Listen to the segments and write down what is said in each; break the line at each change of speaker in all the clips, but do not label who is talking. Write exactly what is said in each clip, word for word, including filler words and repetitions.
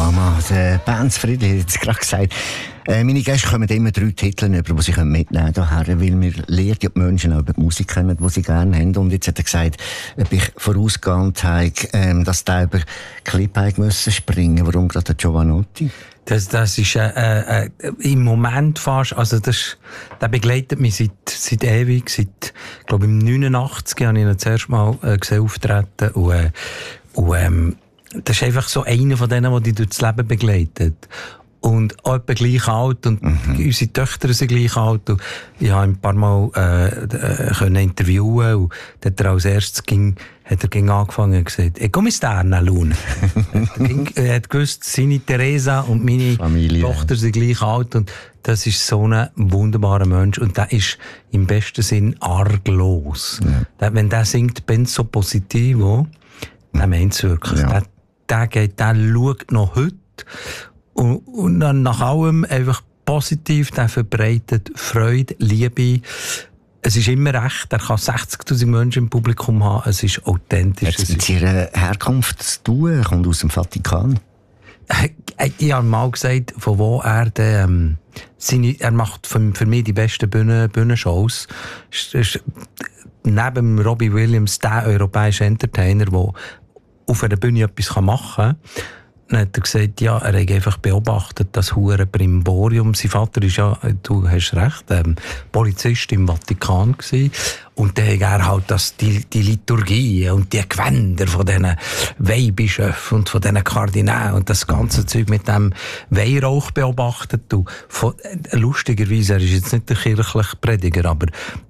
Mama, der Benz Friedli hat es gerade gesagt. Äh, meine Gäste kommen immer drei Titel über, die sie mitnehmen können, weil wir lernen ja die Menschen auch über die Musik kennen, die sie gerne haben. Und jetzt hat er gesagt, ob ich vorausgehend habe, ähm, dass der über Clip müssen springen. Warum gerade der Giovanotti?
Das, das ist äh, äh, im Moment fast, also das, der begleitet mich seit, seit ewig, seit, ich glaube im neunundachtzig habe ich ihn das erste Mal äh, gesehen auftreten und, äh, und ähm, das ist einfach so einer von denen, der dich durch das Leben begleitet. Und auch etwa gleich alt und mhm. unsere Töchter sind gleich alt und ich habe ihn ein paar Mal äh, äh, können interviewen und dann hat er als erstes ging, hat er ging angefangen und gesagt, «E come sta Anna Luna?» Er hat gewusst, seine Theresa und meine Familie. Tochter sind gleich alt und das ist so ein wunderbarer Mensch und der ist im besten Sinn arglos. Ja. Der, wenn der singt «Penso positivo», der meint es wirklich. Ja. Der, der geht, der schaut noch heute und, und dann nach allem einfach positiv, der verbreitet Freude, Liebe. Es ist immer recht, er kann sechzigtausend Menschen im Publikum haben, es ist authentisch.
Hat es mit ihrer Herkunft zu tun? Er kommt aus dem Vatikan.
Ich habe mal gesagt, von wo er den, ähm, seine, er macht für, für mich die besten Bühnen, Bühnenshows. Ist, ist neben Robbie Williams der europäische Entertainer, der auf einer Bühne etwas machen kann. Dann hat er gesagt, ja, er hat einfach beobachtet, das hure Brimborium. Sein Vater ist ja, du hast recht, ähm, Polizist im Vatikan gewesen. Und dann hat er halt das, die, die Liturgie und die Gewänder von diesen Weihbischöfen und von diesen Kardinälen und das ganze Zeug mit dem Weihrauch beobachtet. Und von, lustigerweise, er ist jetzt nicht der kirchliche Prediger, aber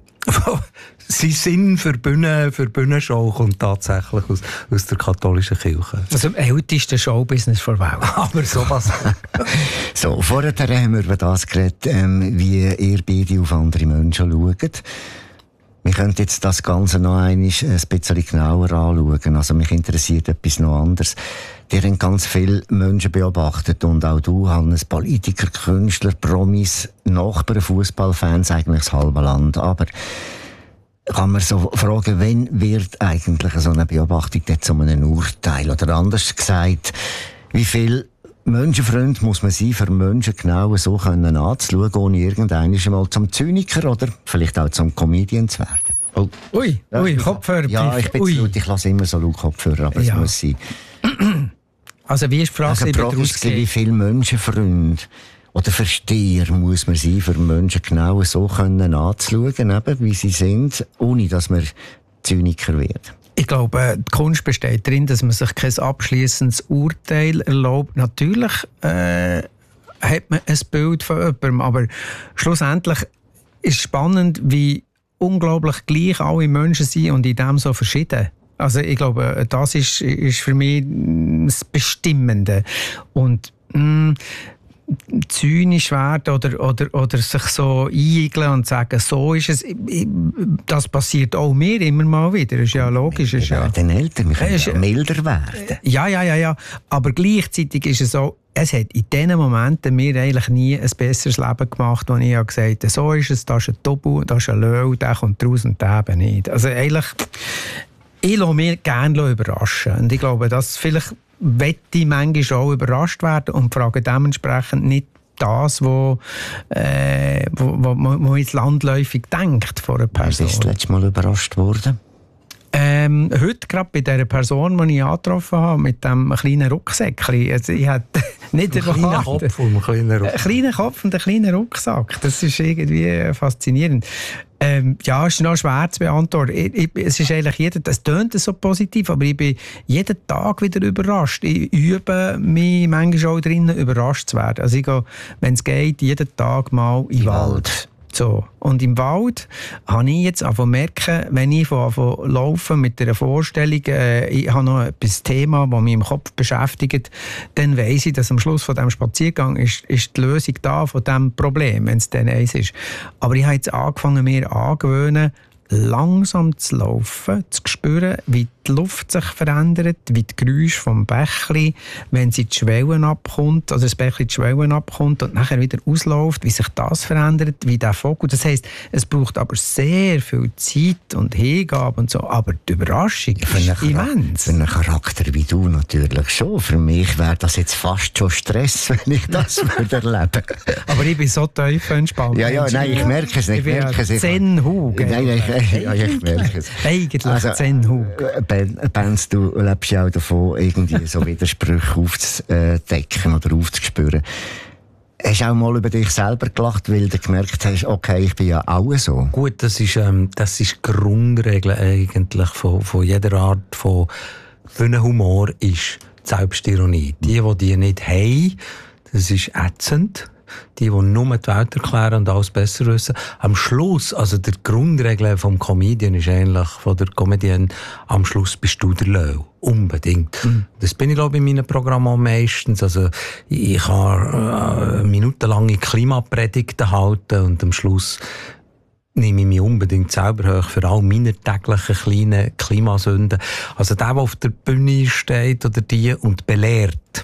sein Sinn für Bühne, für Bühnenshow kommt tatsächlich aus, aus der katholischen Kirche.
Also, heute ist der Showbusiness vor Welt.
Aber sowas.
So, vorher haben wir über das geredet, ähm, wie ihr beide auf andere Menschen schaut. Wir können jetzt das Ganze noch einmal ein bisschen genauer anschauen. Also, mich interessiert etwas noch anderes. Ihr habt ganz viele Menschen beobachtet und auch du, Hannes, Politiker, Künstler, Promis, Nachbarn, Fußballfans, eigentlich das halbe Land. Aber kann man so fragen, wann wird eigentlich so eine Beobachtung zu einem Urteil? Oder anders gesagt, wie viel Menschenfreund muss man sein, für Menschen genau so können anzuschauen, ohne irgendwann mal zum Zyniker oder vielleicht auch zum Comedian zu werden?
Oh. Ui, ja, ui, Kopfhörer.
Ja, ich bin zu laut, ich lasse immer so laut Kopfhörer, aber ja. Es muss sein.
Also wie ist die Frage?
Also, wie viele Menschenfreunde oder Versteher muss man sein, für Menschen genau so können anzuschauen, eben, wie sie sind, ohne dass man Zyniker wird?
Ich glaube, die Kunst besteht darin, dass man sich kein abschließendes Urteil erlaubt. Natürlich äh, hat man ein Bild von jemandem, aber schlussendlich ist es spannend, wie unglaublich gleich alle Menschen sind und in dem so verschieden. Also ich glaube, das ist, ist für mich das Bestimmende. Und mh, zynisch werden oder, oder, oder sich so eigeln und sagen, so ist es, das passiert auch mir immer mal wieder. Das ist ja logisch.
Wir werden
ja,
älter, wir können ja milder werden.
Ja, ja, ja, ja. Aber gleichzeitig ist es so, es hat in diesen Momenten mir eigentlich nie ein besseres Leben gemacht, wo ich habe gesagt habe, so ist es, das ist ein Tobu, das ist ein Löw, der kommt raus und der eben nicht. Also eigentlich, ich lasse mich gerne überraschen. Und ich glaube, dass vielleicht möchte ich manchmal auch überrascht werden und frage dementsprechend nicht das, was äh, wo, wo, wo jetzt landläufig denkt von einer Person.
Bist du das letzte Mal überrascht worden?
Ähm, heute gerade bei dieser Person, die ich angetroffen habe, mit dem kleinen Rucksäckchen. Also ich hatte nicht
einen kleinen Kopf und einen kleinen Rucksack.
Einen kleinen Kopf und einen kleinen Rucksack. Das ist irgendwie faszinierend. Ähm, ja, es ist noch schwer zu beantworten. Ich, ich, es ist eigentlich jeder, das tönt so positiv, aber ich bin jeden Tag wieder überrascht. Ich übe mich manchmal auch drinnen, überrascht zu werden. Also ich gehe, wenn es geht, jeden Tag mal in den Wald. So. Und im Wald habe ich jetzt angefangen zu merken, wenn ich anfange laufen mit einer Vorstellung, äh, ich habe noch ein Thema, das mich im Kopf beschäftigt, dann weiss ich, dass am Schluss von diesem Spaziergang ist, ist die Lösung da von diesem Problem, wenn es dann eins ist. Aber ich habe jetzt angefangen, mir angewöhnen, langsam zu laufen, zu spüren, wie die Luft sich verändert, wie die Geräusche vom Bächli, wenn sie die Schwellen abkommt, also das Bächli die Schwellen abkommt und nachher wieder ausläuft, wie sich das verändert, wie der Vogel. Das heisst, es braucht aber sehr viel Zeit und Hingabe und so, aber die Überraschung ist immens.
Für einen Charakter wie du natürlich schon. Für mich wäre das jetzt fast schon Stress, wenn ich das würde erleben.
Aber ich bin so tief entspannt.
Ja, ja, nein, ich merke es nicht. Ich merke es.
Zen-Hug.
Nein, nein, ich, ja, ich merke es.
Eigentlich
also,
Zen-Hug.
Benz, du lebst ja auch davon, irgendwie so Widersprüche aufzudecken oder aufzuspüren. Hast du auch mal über dich selber gelacht, weil du gemerkt hast, okay, ich bin ja auch so?
Gut, das ist, ähm, das ist die Grundregel eigentlich von, von jeder Art von für einen Humor ist die Selbstironie. Die, die die nicht haben, das ist ätzend. Die, die nur die Welt erklären und alles besser wissen. Am Schluss, also die Grundregel vom Comedian ist ähnlich von der Comedian, am Schluss bist du der Löw. Unbedingt. Mhm. Das bin ich, glaube ich, in meinen Programmen meistens. Also, ich kann äh, minutenlange Klimapredigten halten und am Schluss nehme ich mich unbedingt selber hoch für all meine täglichen kleinen Klimasünden. Also der, der auf der Bühne steht oder die und belehrt,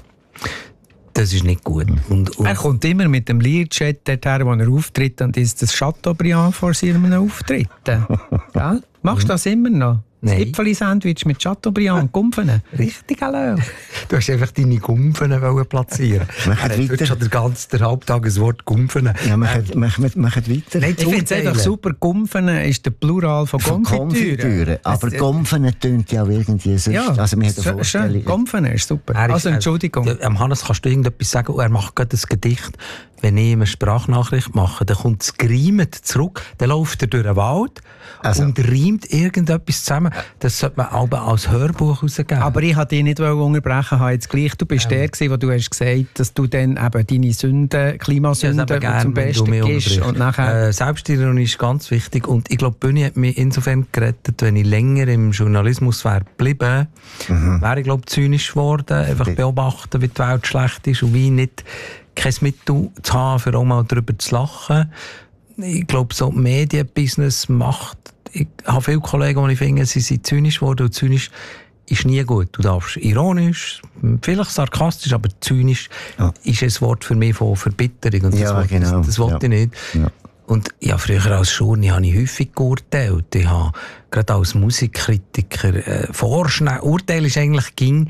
das ist nicht gut. Und, und
er kommt immer mit dem Learjet dorthin, wo er auftritt, und ist das Chateaubriand vor seinem Auftritt. Gell? Machst du das immer noch? Das Gipfeli-Sandwich mit Chateaubriand und Gumpfen. Richtig, hallo.
Du hast einfach deine Gumpfen platzieren. Er hat heute schon den ganzen Halbtag das Wort Gumpfen.
Ja, machen weiter.
Nein, ich finde es einfach super. Gumpfen ist der Plural von Konfitüre.
Aber Gumpfen tönt ja auch irgendwie sonst.
Ja,
also, mir hat eine Vorstellung.
Gumpfen ist super. Also, Entschuldigung.
Äh, Hannes, kannst du irgendetwas sagen? Oh, er macht gerade ein Gedicht. Wenn ich eine Sprachnachricht mache, dann kommt es gereimt zurück, dann läuft er durch den Wald also. und reimt irgendetwas zusammen. Das sollte man auch als Hörbuch rausgeben.
Aber ich wollte dich nicht unterbrechen, habe jetzt gleich. Du bist ähm. der gewesen, wo du hast gesagt, dass du dann eben deine Sünden, Klimasünden
ja,
zum Besten gibst. Und nachher...
äh, Selbstironie ist ganz wichtig. Und ich glaube, Bühne hat mich insofern gerettet, wenn ich länger im Journalismus wäre geblieben, mhm. wäre ich, glaube ich, zynisch geworden. Einfach okay. beobachten, wie die Welt schlecht ist und wie nicht kein Mittel zu haben, für auch mal darüber zu lachen. Ich glaube, so Medienbusiness macht... Ich habe viele Kollegen, die ich finde, sie sind zynisch geworden, und zynisch ist nie gut. Du darfst ironisch, vielleicht sarkastisch, aber zynisch ja. ist ein Wort für mich von Verbitterung. Und das
ja,
Wort,
genau.
Das, das wollte
ja.
ich nicht. Ja. Und ja, früher als Journey habe ich häufig geurteilt. Ich habe gerade als Musikkritiker äh, vorschnell... Urteil ist eigentlich ging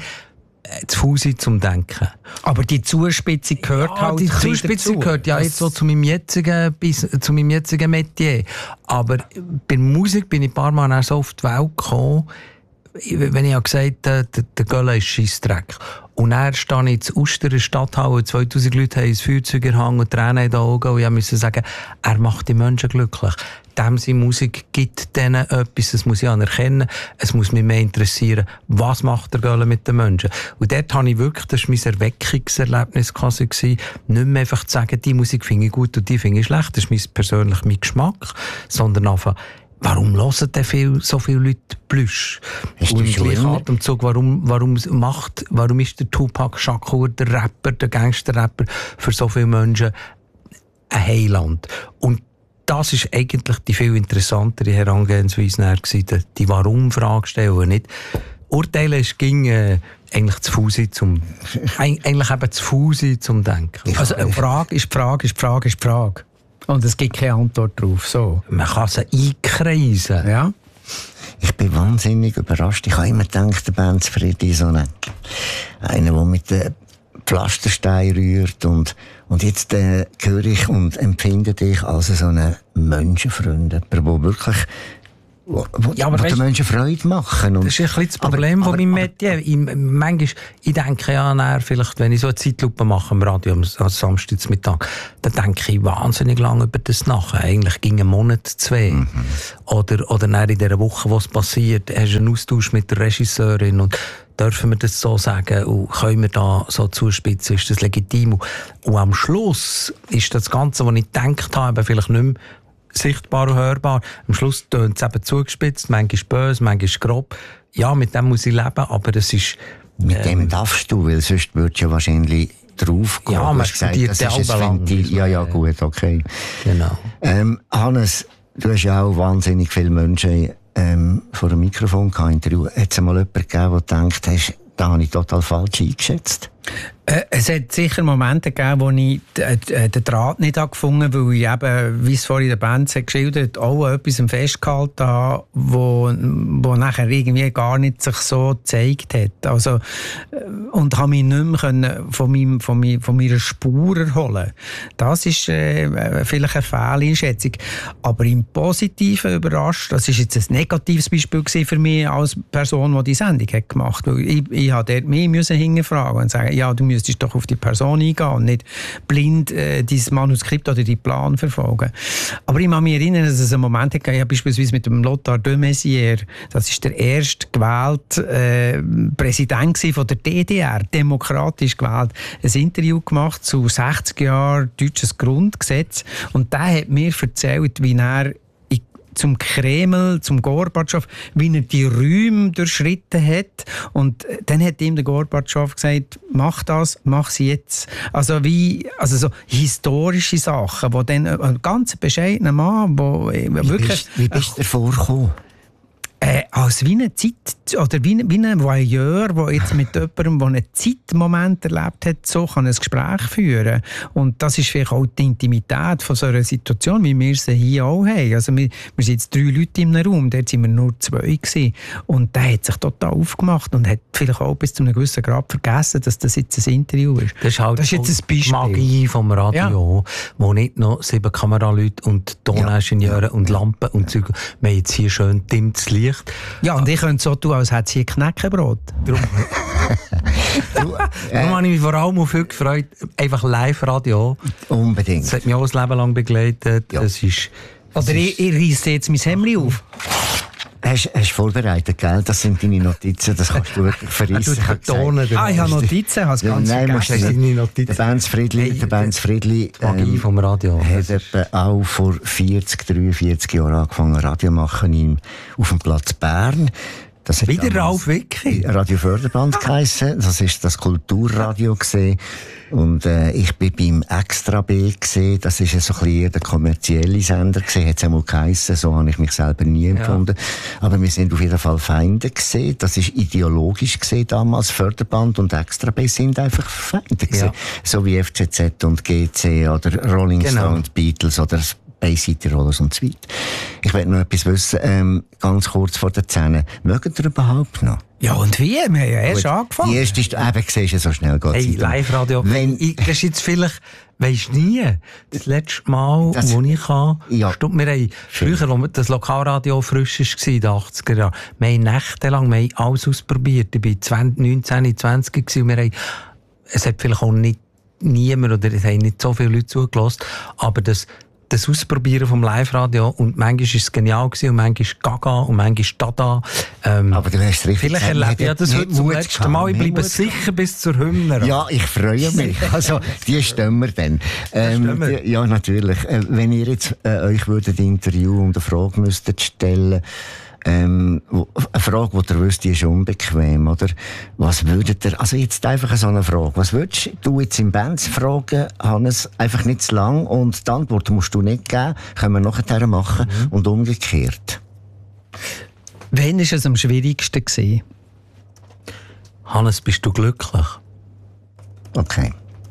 zu faul sein zum Denken.
Aber die Zuspitzung gehört
ja,
halt
die Zuspitzung gehört ja jetzt so zu meinem jetzigen, zu meinem jetzigen Metier. Aber bei Musik bin ich ein paar Mal auch so auf die Welt gekommen, wenn ich ja gesagt habe, der, der Gölle ist Scheissdreck. Und dann stehe ich in Uster Stadthalle, zweitausend Leute haben ein Feuerzeug erhangen und Tränen in den Augen, und ich musste sagen, er macht die Menschen glücklich. Dem seine Musik gibt denen etwas, das muss ich anerkennen. Es muss mich mehr interessieren, was macht der Gölle mit den Menschen. Und dort habe ich wirklich, das war mein Erweckungserlebnis quasi, nicht mehr einfach zu sagen, die Musik finde ich gut und die finde ich schlecht, das ist mein persönlich mein Geschmack, sondern einfach, warum hören denn viel, so viele Leute Plüsch? Und im gleichen Atemzug, warum, warum, macht, warum ist der Tupac Shakur, der Rapper, der Gangster-Rapper, für so viele Menschen ein Heiland? Und das ist eigentlich die viel interessantere Herangehensweise gewesen, die Warum-Frage stellen, nicht urteilen. Es ging äh, eigentlich zu faul sein zum, eigentlich eben zu faul sein zum Denken.
Also eine Frage ist die Frage, ist die Frage, ist die Frage. Und es gibt keine Antwort darauf. So.
Man kann sie einkreisen.
Ja.
Ich bin wahnsinnig überrascht. Ich habe immer gedacht, der Benz Friedi ist so eine, einer, der mit den Pflasterstein rührt. Und, und jetzt äh, höre ich und empfinde dich als so einen Menschenfreund. Jemand, der wirklich... Wo, wo,
ja, aber
wo den Menschen Freude machen. Und
das ist ein bisschen das Problem aber, von meinem Metier. Ich, manchmal, ich denke ja, na, vielleicht, wenn ich so eine Zeitlupe mache im Radio am, am Samstagmittag, dann denke ich wahnsinnig lange über das nach. Eigentlich ging ein Monat, zwei. Mhm. Oder, oder dann in dieser Woche, wo es passiert, hast du einen Austausch mit der Regisseurin und dürfen wir das so sagen und können wir da so zuspitzen, ist das legitim? Und am Schluss ist das Ganze, was ich gedacht habe, vielleicht nicht mehr sichtbar und hörbar. Am Schluss tönt es eben zugespitzt, manchmal böse, manchmal grob. Ja, mit dem muss ich leben, aber es ist...
Mit ähm, dem darfst du, weil sonst würdest du ja wahrscheinlich drauf gehen.
Ja, man studiert
das ist ein Ventil. Ja, ja, gut, okay.
Genau.
Ähm, Hannes, du hast ja auch wahnsinnig viele Menschen ähm, vor dem Mikrofon gehabt, Interview. Hat es mal jemanden gegeben, der denkt, hast, da habe ich total falsch eingeschätzt?
Äh, es hat sicher Momente gegeben, wo ich den Draht nicht gefunden habe, weil ich eben, wie es vorhin der Band geschildert hat, auch etwas festgehalten habe, wo, wo nachher irgendwie gar nicht sich so gezeigt hat. Also, und habe mich nicht mehr können von, meinem, von, meinem, von meiner Spur erholen. Das ist äh, vielleicht eine Fehleinschätzung. Aber im Positiven überrascht, das ist jetzt ein negatives Beispiel für mich als Person, die die Sendung hat gemacht hat. Ich, ich habe dort mich hinterfragen und sagen, ja, du müsstest doch auf die Person eingehen und nicht blind äh, dein Manuskript oder deinen Plan verfolgen. Aber ich kann mich erinnern, dass es einen Moment gab, ja, beispielsweise mit dem Lothar de Maizière, das ist der erste gewählte äh, Präsident von der D D R, demokratisch gewählt, ein Interview gemacht zu sechzig Jahren deutsches Grundgesetz und der hat mir erzählt, wie er zum Kreml, zum Gorbatschow, wie er die Räume durchschritten hat. Und dann hat ihm der Gorbatschow gesagt, mach das, mach sie jetzt. Also wie, also so historische Sachen, wo dann ein ganz bescheidener Mann, wo
wie
wirklich...
Bist, wie bist du davor gekommen?
Äh, als wie eine Zeit, oder wie, wie ein Voyeur, der jetzt mit jemandem, der einen Zeitmoment erlebt hat, so kann ein Gespräch führen. Und das ist vielleicht auch die Intimität von so einer Situation, wie wir sie hier auch haben. Also wir, wir sind jetzt drei Leute in einem Raum, dort waren wir nur zwei gewesen. Und der hat sich total aufgemacht und hat vielleicht auch bis zu einem gewissen Grad vergessen, dass das jetzt ein Interview ist.
Das ist halt
das ist jetzt ein Beispiel.
Die Magie vom Radio, ja. Wo nicht noch sieben Kameraleute und Toningenieure ja. und Lampen und Zeug. Wir haben jetzt hier schön dimmtes Licht. Ja,
und ich könnte so tun, als hätte sie ein Knäckebrot.
Darum, Darum habe ich mich vor allem auf heute gefreut. Einfach Live-Radio.
Unbedingt.
Das hat mich auch ein Leben lang begleitet. Ja. Das ist, das
Oder ich, ich reisse jetzt mein Hemd auf.
Hast du vorbereitet, gell? Das sind deine Notizen, das kannst du wirklich verreissen.
Ah, ich habe Notizen, ich habe es ganz
ja, nein,
vergessen.
Deine Notizen. Der Benz Friedli, hey, der Benz Friedli
ähm, vom Radio.
hat etwa auch vor vierzig, dreiundvierzig Jahren angefangen, Radio zu machen in, auf dem Platz Bern. Das hat
wieder Ralf Wicki?
Radio Förderband geheissen. Das war das Kulturradio gewesen. Und äh, ich bin beim Extra B gewesen. Das war so ein bisschen der kommerzielle Sender gewesen. Hat es einmal geheissen. So habe ich mich selber nie empfunden. Ja. Aber wir sind auf jeden Fall Feinde gewesen. Das war ideologisch gewesen damals. Förderband und Extra B sind einfach Feinde gewesen. Ja. So wie F C Z und G C oder Rolling genau. Stone und Beatles oder Bay City Rollers und so weiter. Ich will noch etwas wissen, ähm, ganz kurz vor der Zähne. Mögt ihr überhaupt noch?
Ja, und wie? Wir haben ja erst angefangen.
Die erste ist, eben, siehst du, so schnell geht es.
Hey, Live-Radio. Wenn ich, das ist jetzt vielleicht, weisst nie, das letzte Mal, das, wo ich kann, ja. Stimmt, wir haben, früher, als das Lokalradio frisch war, in den achtziger Jahren, wir haben nächtelang, wir haben alles ausprobiert. Ich war zwanzig, neunzehn, zwanzig und wir haben, es hat vielleicht auch nicht niemand, oder es haben nicht so viele Leute zugelassen, aber das, das Ausprobieren vom Live-Radio und manchmal war es genial gewesen, und manchmal Gaga und manchmal Dada. Ähm,
aber du hast richtig
vielleicht erlebe ich das heute zum letzten Mal. Ich bleibe sicher bis zur Hymne.
Ja, ich freue mich. Also, die stimmen wir dann. Ähm, die, ja, natürlich. Äh, wenn ihr jetzt äh, euch würdet Interview und eine Frage müsstet stellen, Ähm, eine Frage, die ihr wisst, die ist unbequem, oder? Was würdet ihr, also jetzt einfach so eine Frage, was würdest du jetzt im Benz fragen, Hannes, einfach nicht zu lang, und die Antwort musst du nicht geben, können wir nachher machen, mhm. und umgekehrt.
Wann war es am schwierigsten gewesen?
Hannes, bist du glücklich?
Okay.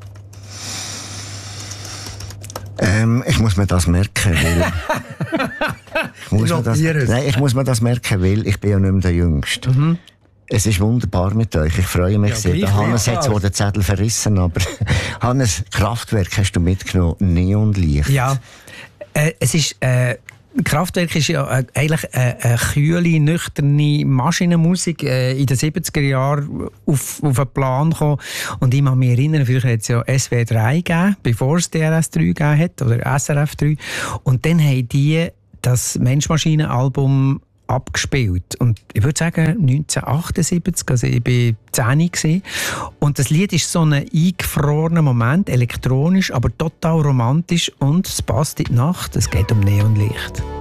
Ähm, ich muss mir das merken, weil... ich, muss mir das, nein, ich muss mir das merken, weil ich bin ja nicht mehr der Jüngste. Mhm. Es ist wunderbar mit euch, ich freue mich ja, sehr. Der Hannes hat zwar den Zettel verrissen, aber Hannes, Kraftwerk hast du mitgenommen, Neonlicht.
Ja, äh, es ist... Äh Kraftwerk ist ja äh, eigentlich eine, eine kühle, nüchterne Maschinenmusik äh, in den siebziger Jahren auf, auf einen Plan gekommen. Und ich kann mich erinnern, früher hat es ja S W drei gegeben, bevor es D R S drei gegeben hat, oder S R F drei. Und dann haben die das Mensch-Maschinen-Album abgespielt. Und ich würde sagen, neunzehnhundertachtundsiebzig, also ich war zehn gewesen. Und das Lied ist so ein eingefrorener Moment, elektronisch, aber total romantisch, und es passt in die Nacht, es geht um Neonlicht.